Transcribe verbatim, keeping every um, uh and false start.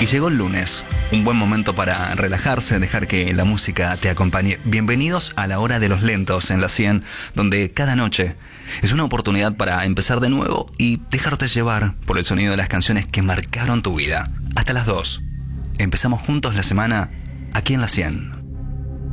Y llegó el lunes, un buen momento para relajarse, dejar que la música te acompañe. Bienvenidos a la hora de los lentos en la cien, donde cada noche es una oportunidad para empezar de nuevo y dejarte llevar por el sonido de las canciones que marcaron tu vida. Hasta las dos. Empezamos juntos la semana aquí en la cien.